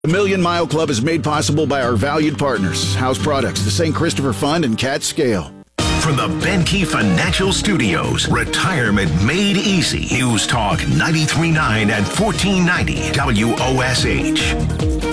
The Million Mile Club is made possible by our valued partners, House Products, the St. Christopher Fund, and Cat Scale. From the Benke Financial Studios, Retirement Made Easy. News Talk 93.9 and 1490 WOSH.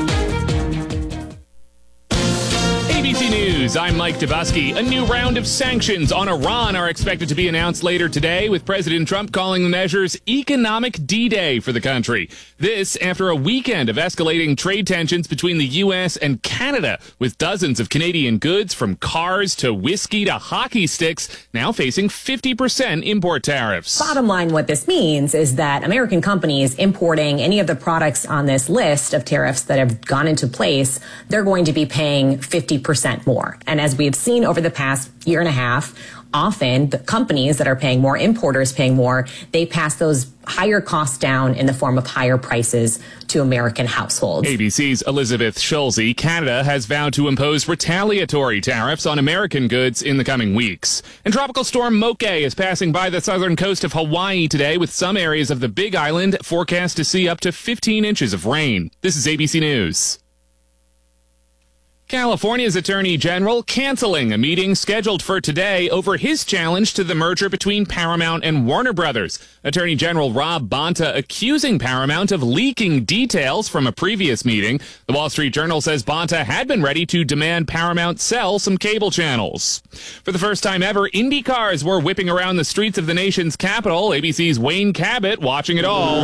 ABC News, I'm Mike Dubusky. A new round of sanctions on Iran are expected to be announced later today, with President Trump calling the measures economic D-Day for the country. This after a weekend of escalating trade tensions between the U.S. and Canada, with dozens of Canadian goods, from cars to whiskey to hockey sticks, now facing 50% import tariffs. Bottom line, what this means is that American companies importing any of the products on this list of tariffs that have gone into place, they're going to be paying 50% more. And as we've seen over the past year and a half, often the companies that are paying more, importers paying more, they pass those higher costs down in the form of higher prices to American households. ABC's Elizabeth Schulze. Canada has vowed to impose retaliatory tariffs on American goods in the coming weeks. And Tropical Storm Moke is passing by the southern coast of Hawaii today, with some areas of the Big Island forecast to see up to 15 inches of rain. This is ABC News. California's Attorney General canceling a meeting scheduled for today over his challenge to the merger between Paramount and Warner Brothers. Attorney General Rob Bonta accusing Paramount of leaking details from a previous meeting. The Wall Street Journal says Bonta had been ready to demand Paramount sell some cable channels. For the first time ever, Indy cars were whipping around the streets of the nation's capital. ABC's Wayne Cabot watching it all.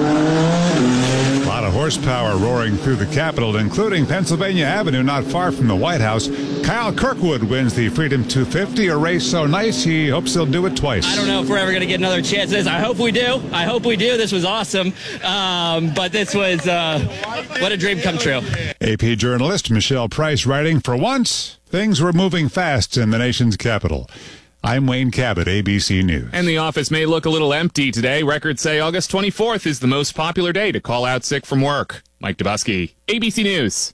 A lot of horsepower roaring through the Capitol, including Pennsylvania Avenue, not far from the White House. Kyle Kirkwood wins the Freedom 250, a race so nice he hopes he'll do it twice. I don't know if we're ever going to get another chance at this. I hope we do. I hope we do. This was awesome. But this was, what a dream come true. AP journalist Michelle Price writing, for once, things were moving fast in the nation's capital. I'm Wayne Cabot, ABC News. And the office may look a little empty today. Records say August 24th is the most popular day to call out sick from work. Mike Dubusky, ABC News.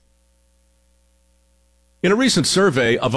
In a recent survey of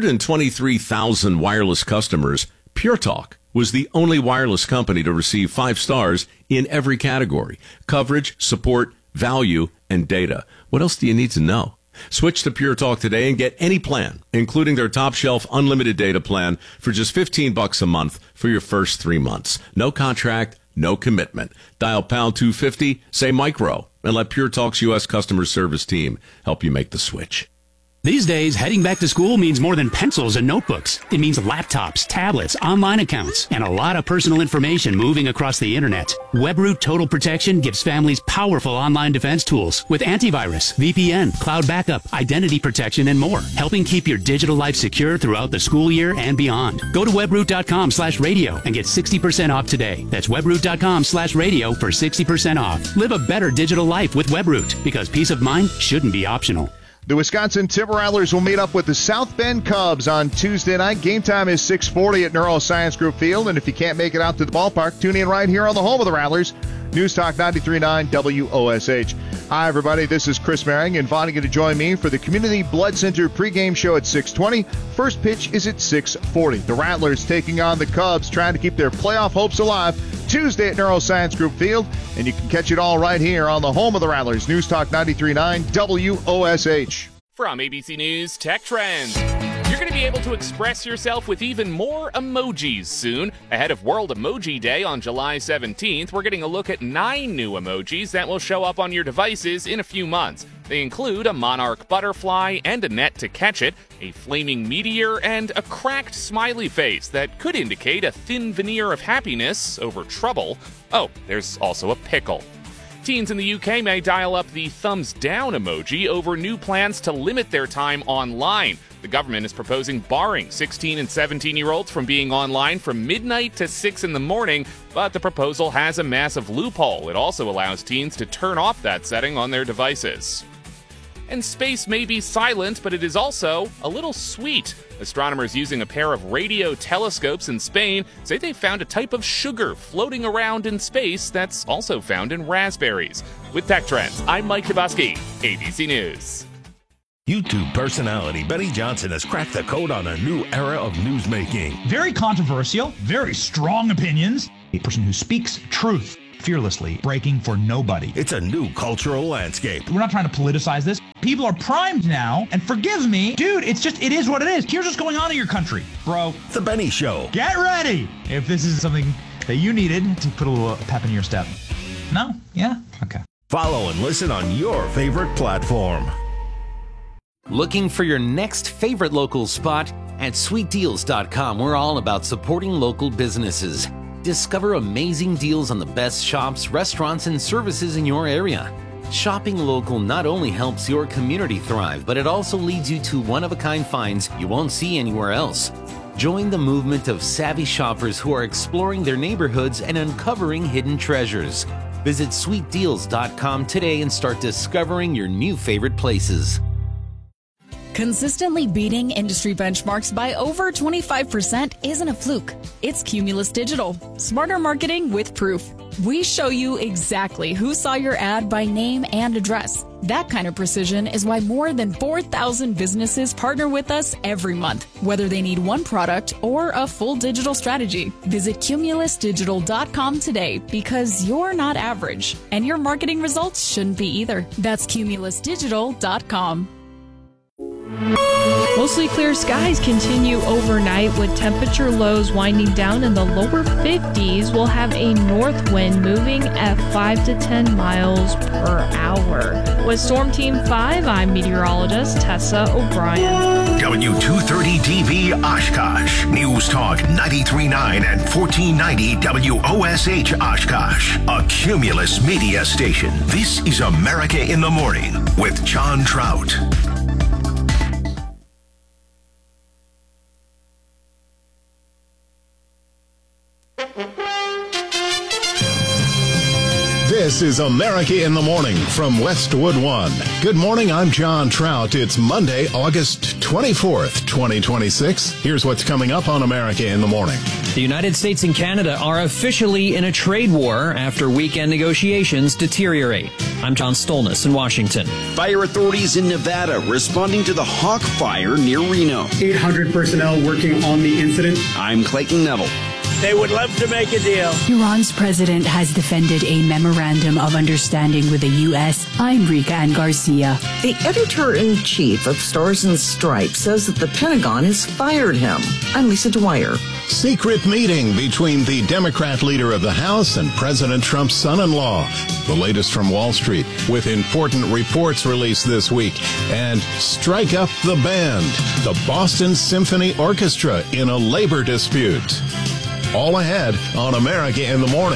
123,000 wireless customers, Pure Talk was the only wireless company to receive 5 stars in every category: coverage, support, value, and data. What else do you need to know? Switch to Pure Talk today and get any plan, including their top shelf unlimited data plan, for just $15 a month for your first 3 months. No contract, no commitment. Dial pound 250, say micro, and let Pure Talk's U.S. customer service team help you make the switch. These days, heading back to school means more than pencils and notebooks. It means laptops, tablets, online accounts, and a lot of personal information moving across the internet. WebRoot Total Protection gives families powerful online defense tools with antivirus, VPN, cloud backup, identity protection, and more, helping keep your digital life secure throughout the school year and beyond. Go to webroot.com/radio and get 60% off today. That's webroot.com/radio for 60% off. Live a better digital life with WebRoot, because peace of mind shouldn't be optional. The Wisconsin Timber Rattlers will meet up with the South Bend Cubs on Tuesday night. Game time is 6:40 at Neuroscience Group Field, and if you can't make it out to the ballpark, tune in right here on the home of the Rattlers, News Talk 93.9 WOSH. Hi, everybody. This is Chris Merring, inviting you to join me for the Community Blood Center pregame show at 6:20. First pitch is at 6:40. The Rattlers taking on the Cubs, trying to keep their playoff hopes alive. Tuesday at Neuroscience Group Field, and you can catch it all right here on the home of the Rattlers, News Talk 93.9 WOSH. From ABC News Tech Trends. You're going to be able to express yourself with even more emojis soon. Ahead of World Emoji Day on July 17th, we're getting a look at 9 new emojis that will show up on your devices in a few months. They include a monarch butterfly and a net to catch it, a flaming meteor, and a cracked smiley face that could indicate a thin veneer of happiness over trouble. Oh, there's also a pickle. Teens in the UK may dial up the thumbs down emoji over new plans to limit their time online. The government is proposing barring 16 and 17-year-olds from being online from midnight to 6 in the morning, but the proposal has a massive loophole. It also allows teens to turn off that setting on their devices. And space may be silent, but it is also a little sweet. Astronomers using a pair of radio telescopes in Spain say they found a type of sugar floating around in space that's also found in raspberries. With Tech Trends, I'm Mike Dubusky, ABC News. YouTube personality Benny Johnson has cracked the code on a new era of newsmaking. Very controversial, very strong opinions, a person who speaks truth. fearlessly, breaking for nobody. It's a new cultural landscape. We're not trying to politicize this. People are primed now, and forgive me, dude, it is what it is. Here's what's going on in your country, bro. The Benny Show. Get ready if this is something that you needed to put a little pep in your step. No? Yeah? Okay. Follow and listen on your favorite platform. Looking for your next favorite local spot? At sweetdeals.com, we're all about supporting local businesses. Discover amazing deals on the best shops, restaurants, and services in your area. Shopping local not only helps your community thrive, but it also leads you to one-of-a-kind finds you won't see anywhere else. Join the movement of savvy shoppers who are exploring their neighborhoods and uncovering hidden treasures. Visit sweetdeals.com today and start discovering your new favorite places. Consistently beating industry benchmarks by over 25% isn't a fluke. It's Cumulus Digital. Smarter marketing with proof. We show you exactly who saw your ad by name and address. That kind of precision is why more than 4,000 businesses partner with us every month, whether they need one product or a full digital strategy. Visit cumulusdigital.com today because you're not average, and your marketing results shouldn't be either. That's cumulusdigital.com. Mostly clear skies continue overnight with temperature lows winding down in the lower 50s. We'll have a north wind moving at 5 to 10 miles per hour. With Storm Team 5, I'm meteorologist Tessa O'Brien. W230DB Oshkosh. News Talk 93.9 and 1490 WOSH Oshkosh. A Cumulus media station. This is America in the Morning with John Trout. This is America in the Morning from Westwood One. Good morning, I'm John Trout. It's Monday, August 24th, 2026. Here's what's coming up on America in the Morning. The United States and Canada are officially in a trade war after weekend negotiations deteriorate. I'm John Stolness in Washington. Fire authorities in Nevada responding to the Hawk fire near Reno. 800 personnel working on the incident. I'm Clayton Neville. They would love to make a deal. Iran's president has defended a memorandum of understanding with the U.S. I'm Rika Ann Garcia. The editor-in-chief of Stars and Stripes says that the Pentagon has fired him. I'm Lisa Dwyer. Secret meeting between the Democrat leader of the House and President Trump's son-in-law. The latest from Wall Street with important reports released this week. And strike up the band, the Boston Symphony Orchestra in a labor dispute. All ahead on America in the Morning.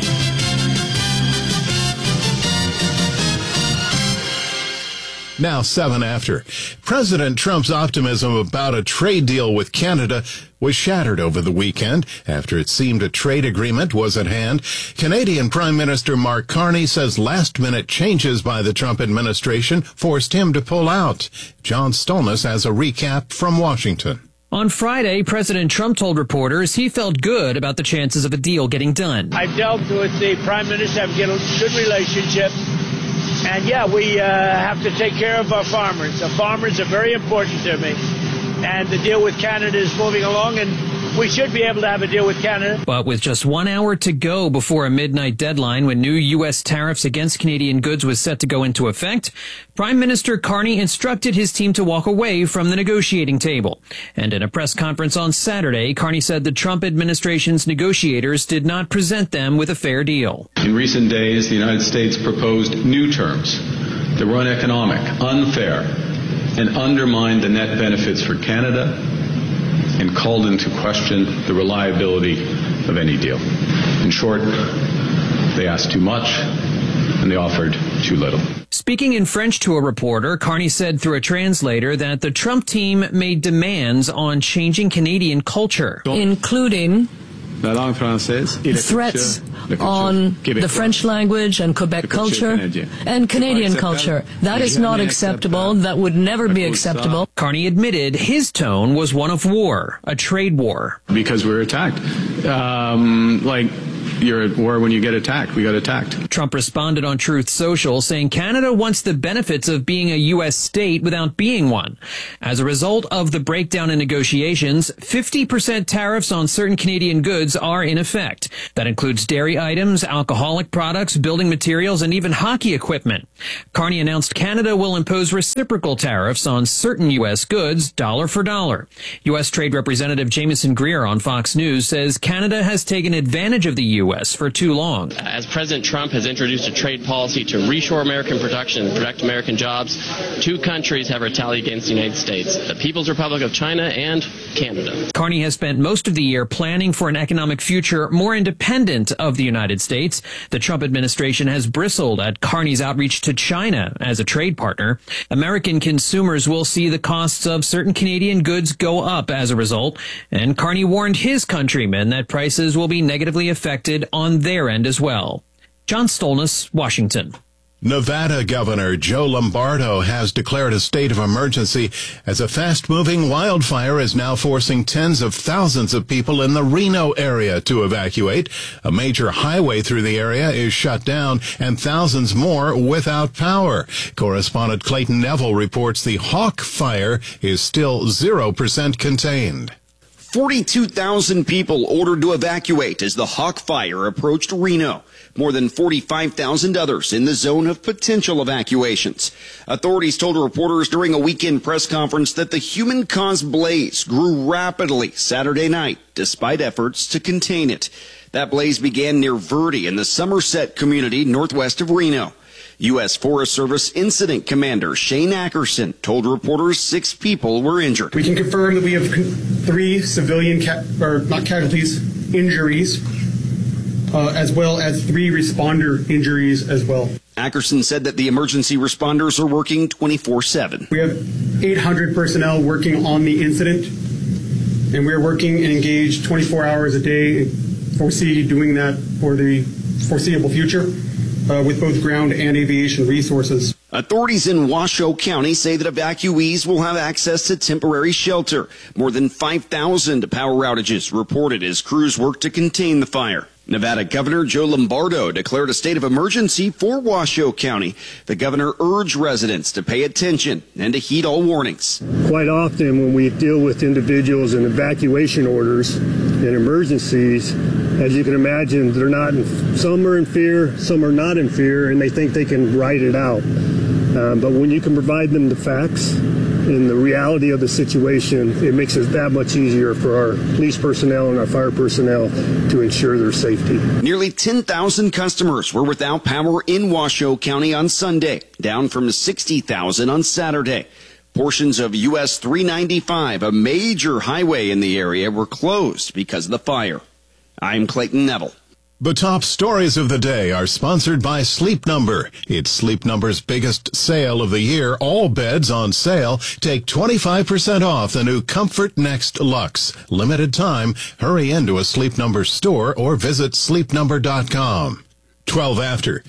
Now 7 after. President Trump's optimism about a trade deal with Canada was shattered over the weekend after it seemed a trade agreement was at hand. Canadian Prime Minister Mark Carney says last-minute changes by the Trump administration forced him to pull out. John Stolness has a recap from Washington. On Friday, President Trump told reporters he felt good about the chances of a deal getting done. I've dealt with the Prime Minister, I've got a good relationship. And yeah, we have to take care of our farmers. The farmers are very important to me. And the deal with Canada is moving along, and we should be able to have a deal with Canada. But with just 1 hour to go before a midnight deadline when new U.S. tariffs against Canadian goods was set to go into effect, Prime Minister Carney instructed his team to walk away from the negotiating table. And in a press conference on Saturday, Carney said the Trump administration's negotiators did not present them with a fair deal. In recent days, the United States proposed new terms that were uneconomic, unfair, and undermined the net benefits for Canada and called into question the reliability of any deal. In short, they asked too much and they offered too little. Speaking in French to a reporter, Carney said through a translator that the Trump team made demands on changing Canadian culture, including threats on the French language and Quebec culture and Canadian culture. That is not acceptable. That would never be acceptable. Carney admitted his tone was one of war, a trade war. Because we were attacked. you're at war when you get attacked. We got attacked. Trump responded on Truth Social, saying Canada wants the benefits of being a U.S. state without being one. As a result of the breakdown in negotiations, 50% tariffs on certain Canadian goods are in effect. That includes dairy items, alcoholic products, building materials, and even hockey equipment. Carney announced Canada will impose reciprocal tariffs on certain U.S. goods, dollar for dollar. U.S. Trade Representative Jameson Greer on Fox News says Canada has taken advantage of the U.S. for too long. As President Trump has introduced a trade policy to reshore American production and protect American jobs, two countries have retaliated against the United States, the People's Republic of China and Canada. Carney has spent most of the year planning for an economic future more independent of the United States. The Trump administration has bristled at Carney's outreach to China as a trade partner. American consumers will see the costs of certain Canadian goods go up as a result, and Carney warned his countrymen that prices will be negatively affected on their end as well. John Stolness, Washington. Nevada Governor Joe Lombardo has declared a state of emergency as a fast-moving wildfire is now forcing tens of thousands of people in the Reno area to evacuate. A major highway through the area is shut down and thousands more without power. Correspondent Clayton Neville reports the Hawk Fire is still 0% contained. 42,000 people ordered to evacuate as the Hawk Fire approached Reno. More than 45,000 others in the zone of potential evacuations. Authorities told reporters during a weekend press conference that the human-caused blaze grew rapidly Saturday night, despite efforts to contain it. That blaze began near Verde in the Somerset community northwest of Reno. U.S. Forest Service Incident Commander Shane Ackerson told reporters 6 people were injured. We can confirm that we have 3 civilian, injuries, as well as 3 responder injuries as well. Ackerson said that the emergency responders are working 24/7. We have 800 personnel working on the incident, and we're working and engaged 24 hours a day, foresee doing that for the foreseeable future. With both ground and aviation resources. Authorities in Washoe County say that evacuees will have access to temporary shelter. More than 5,000 power outages reported as crews work to contain the fire. Nevada Governor Joe Lombardo declared a state of emergency for Washoe County. The governor urged residents to pay attention and to heed all warnings. Quite often when we deal with individuals in evacuation orders and emergencies, as you can imagine, some are in fear, some are not in fear, and they think they can write it out. But when you can provide them the facts and the reality of the situation, it makes it that much easier for our police personnel and our fire personnel to ensure their safety. Nearly 10,000 customers were without power in Washoe County on Sunday, down from 60,000 on Saturday. Portions of US 395, a major highway in the area, were closed because of the fire. I'm Clayton Neville. The top stories of the day are sponsored by Sleep Number. It's Sleep Number's biggest sale of the year. All beds on sale. Take 25% off the new Comfort Next Luxe. Limited time. Hurry into a Sleep Number store or visit sleepnumber.com. 12 after.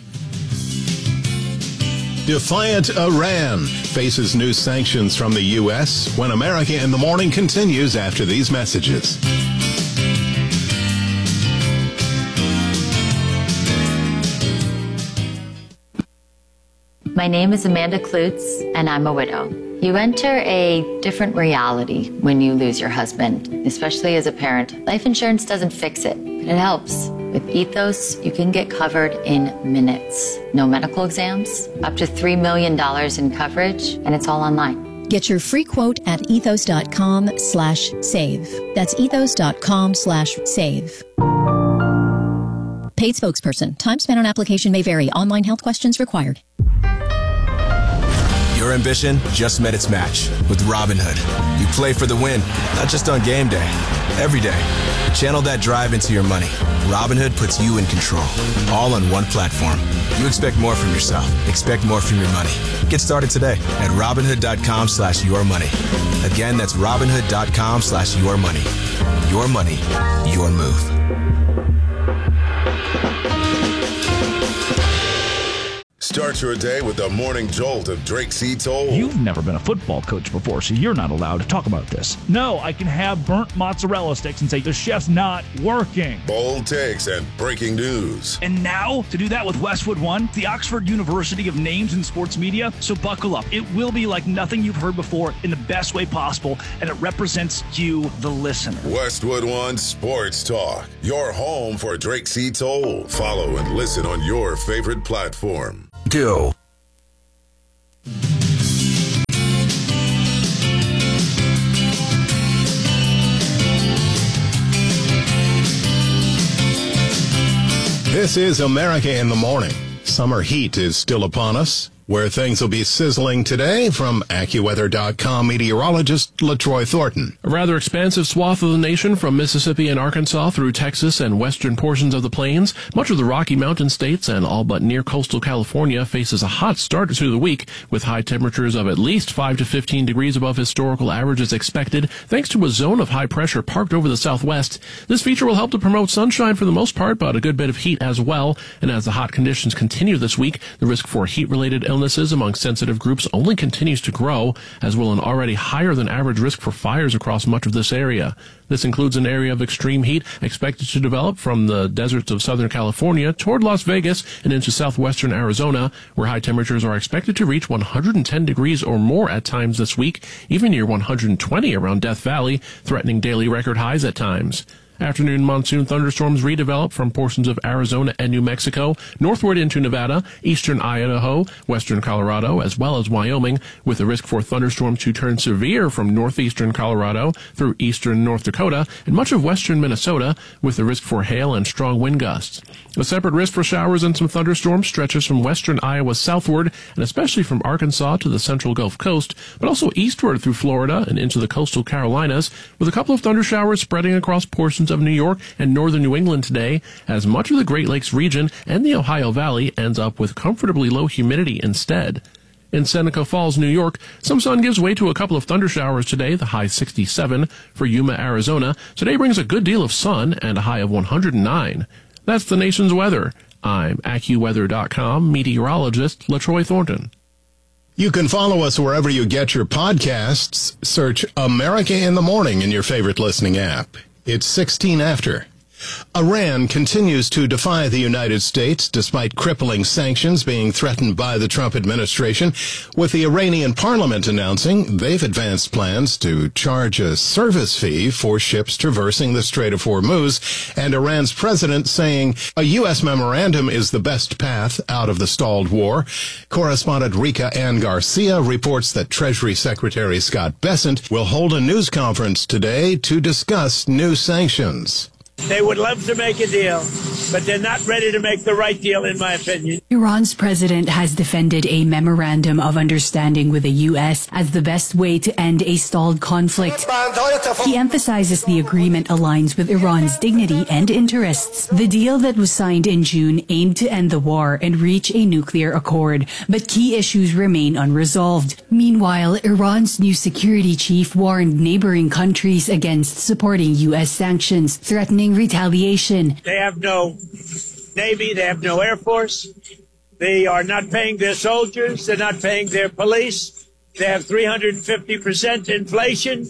Defiant Iran faces new sanctions from the U.S. when America in the Morning continues after these messages. My name is Amanda Klutz, and I'm a widow. You enter a different reality when you lose your husband, especially as a parent. Life insurance doesn't fix it, but it helps. With Ethos, you can get covered in minutes. No medical exams, up to $3 million in coverage, and it's all online. Get your free quote at ethos.com/save. That's ethos.com/save. Paid spokesperson. Time spent on application may vary. Online health questions required. Your ambition just met its match with Robinhood. You play for the win, not just on game day, every day. Channel that drive into your money. Robinhood puts you in control, all on one platform. You expect more from yourself. Expect more from your money. Get started today at Robinhood.com/yourmoney. Again, that's Robinhood.com/yourmoney. Your money, your move. Start your day with the morning jolt of Drake C. Toll. You've never been a football coach before, so you're not allowed to talk about this. No, I can have burnt mozzarella sticks and say the chef's not working. Bold takes and breaking news. And now, to do that with Westwood One, the Oxford University of names in sports media. So buckle up. It will be like nothing you've heard before in the best way possible, and it represents you, the listener. Westwood One Sports Talk, your home for Drake C. Toll. Follow and listen on your favorite platform. Do. This is America in the Morning. Summer heat is still upon us. Where things will be sizzling today, from AccuWeather.com meteorologist LaTroy Thornton. A rather expansive swath of the nation from Mississippi and Arkansas through Texas and western portions of the plains. Much of the Rocky Mountain states and all but near coastal California faces a hot start to the week, with high temperatures of at least 5 to 15 degrees above historical averages expected, thanks to a zone of high pressure parked over the southwest. This feature will help to promote sunshine for the most part, but a good bit of heat as well. And as the hot conditions continue this week, the risk for heat-related illnesses among sensitive groups only continues to grow, as will an already higher than average risk for fires across much of this area. This includes an area of extreme heat expected to develop from the deserts of Southern California toward Las Vegas and into southwestern Arizona, where high temperatures are expected to reach 110 degrees or more at times this week, even near 120 around Death Valley, threatening daily record highs at times. Afternoon monsoon thunderstorms redevelop from portions of Arizona and New Mexico, northward into Nevada, eastern Idaho, western Colorado, as well as Wyoming, with the risk for thunderstorms to turn severe from northeastern Colorado through eastern North Dakota and much of western Minnesota, with the risk for hail and strong wind gusts. A separate risk for showers and some thunderstorms stretches from western Iowa southward, and especially from Arkansas to the central Gulf Coast, but also eastward through Florida and into the coastal Carolinas, with a couple of thundershowers spreading across portions of New York and northern New England today, as much of the Great Lakes region and the Ohio Valley ends up with comfortably low humidity instead. In Seneca Falls, New York, some sun gives way to a couple of thundershowers today, the high 67. For Yuma, Arizona, today brings a good deal of sun and a high of 109. That's the nation's weather. I'm AccuWeather.com meteorologist LaTroy Thornton. You can follow us wherever you get your podcasts. Search America in the Morning in your favorite listening app. It's 16 after. Iran continues to defy the United States despite crippling sanctions being threatened by the Trump administration, with the Iranian parliament announcing they've advanced plans to charge a service fee for ships traversing the Strait of Hormuz, and Iran's president saying a U.S. memorandum is the best path out of the stalled war. Correspondent Rika Ann Garcia reports that Treasury Secretary Scott Bessent will hold a news conference today to discuss new sanctions. They would love to make a deal, but they're not ready to make the right deal, in my opinion. Iran's president has defended a memorandum of understanding with the U.S. as the best way to end a stalled conflict. He emphasizes the agreement aligns with Iran's dignity and interests. The deal that was signed in June aimed to end the war and reach a nuclear accord, but key issues remain unresolved. Meanwhile, Iran's new security chief warned neighboring countries against supporting U.S. sanctions, threatening retaliation. They have no Navy, they have no Air Force, they are not paying their soldiers, they're not paying their police, they have 350% inflation,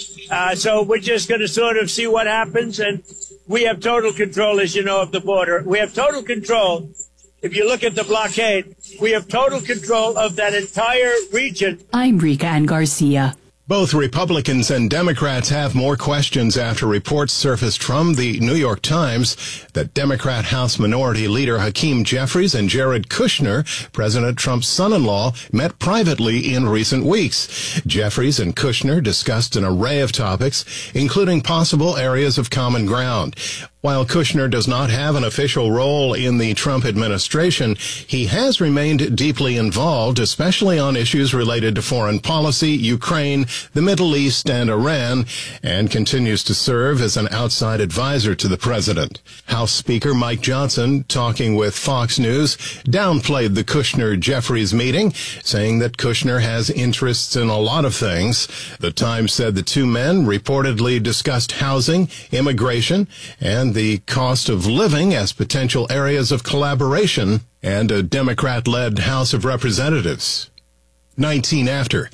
so we're just going to sort of see what happens, and we have total control, as you know, of the border. We have total control. If you look at the blockade, we have total control of that entire region. I'm Rika Ann Garcia. Both Republicans and Democrats have more questions after reports surfaced from the New York Times that Democrat House Minority Leader Hakeem Jeffries and Jared Kushner, President Trump's son-in-law, met privately in recent weeks. Jeffries and Kushner discussed an array of topics, including possible areas of common ground. While Kushner does not have an official role in the Trump administration, he has remained deeply involved, especially on issues related to foreign policy, Ukraine, the Middle East, and Iran, and continues to serve as an outside advisor to the president. House Speaker Mike Johnson, talking with Fox News, downplayed the Kushner-Jeffries meeting, saying that Kushner has interests in a lot of things. The Times said the two men reportedly discussed housing, immigration, and and the cost of living as potential areas of collaboration, and a Democrat-led House of Representatives. 19 after.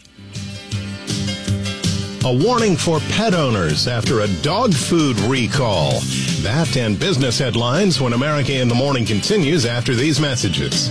A warning for pet owners after a dog food recall. That and business headlines when America in the Morning continues after these messages.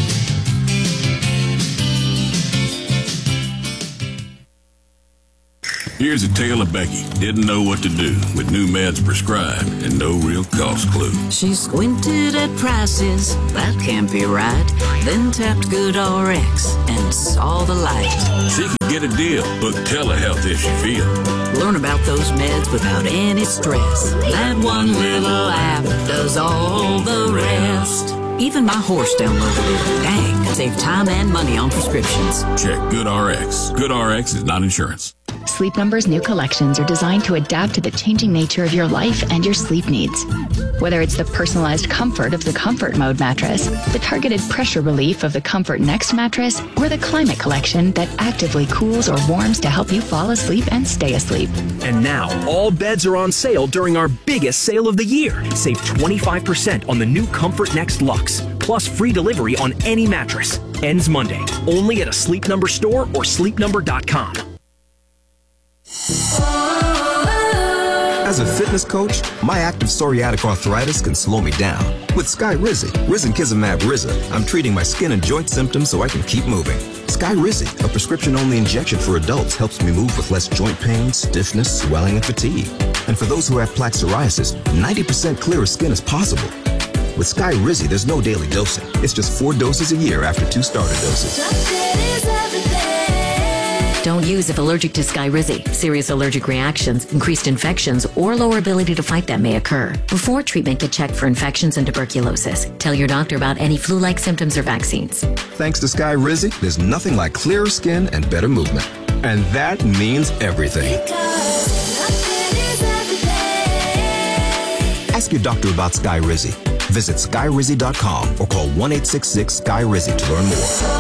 Here's a tale of Becky. Didn't know what to do with new meds prescribed and no real cost clue. She squinted at prices, that can't be right. Then tapped GoodRx and saw the light. She could get a deal, book telehealth if she feels. Learn about those meds without any stress. That one little app does all the rest. Even my horse downloaded it. Dang, save time and money on prescriptions. Check GoodRx. GoodRx is not insurance. Sleep Number's new collections are designed to adapt to the changing nature of your life and your sleep needs. Whether it's the personalized comfort of the Comfort Mode mattress, the targeted pressure relief of the Comfort Next mattress, or the Climate Collection that actively cools or warms to help you fall asleep and stay asleep. And now, all beds are on sale during our biggest sale of the year. Save 25% on the new Comfort Next Luxe, plus free delivery on any mattress. Ends Monday, only at a Sleep Number store or sleepnumber.com. As a fitness coach, my active psoriatic arthritis can slow me down. With Skyrizi, Risankizumab Riza, I'm treating my skin and joint symptoms so I can keep moving. Skyrizi, a prescription-only injection for adults, helps me move with less joint pain, stiffness, swelling, and fatigue. And for those who have plaque psoriasis, 90% clearer skin is possible. With Skyrizi, there's no daily dosing. It's just 4 doses a year after 2 starter doses. Don't use if allergic to Skyrizi. Serious allergic reactions, increased infections, or lower ability to fight them may occur. Before treatment, get checked for infections and tuberculosis. Tell your doctor about any flu-like symptoms or vaccines. Thanks to Skyrizi, there's nothing like clearer skin and better movement. And that means everything. Ask your doctor about Skyrizi. Visit Skyrizi.com or call 1-866-SKYRIZI to learn more.